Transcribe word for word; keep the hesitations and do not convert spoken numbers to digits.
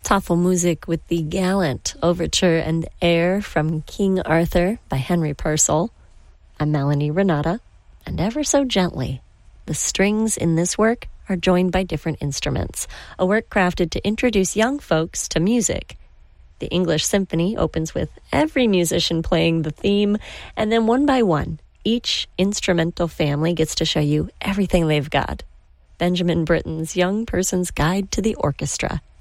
Tafelmusik with the gallant overture and air from King Arthur by Henry Purcell. I'm Melanie Renata, and ever so gently, the strings in this work are joined by different instruments, a work crafted to introduce young folks to music. The English Symphony opens with every musician playing the theme, and then one by one, each instrumental family gets to show you everything they've got. Benjamin Britten's Young Person's Guide to the Orchestra.